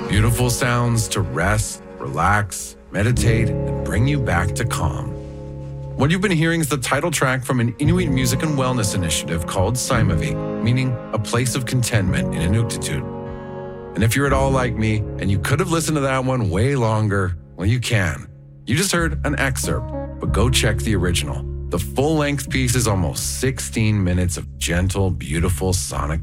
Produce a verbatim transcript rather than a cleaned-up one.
Beautiful sounds to rest, relax, meditate, and bring you back to calm. What you've been hearing is the title track from an Inuit music and wellness initiative called Saimavik, meaning a place of contentment in Inuktitut. And if you're at all like me and you could have listened to that one way longer, well, you can. You just heard an excerpt, but go check the original. The full-length piece is almost sixteen minutes of gentle, beautiful sonic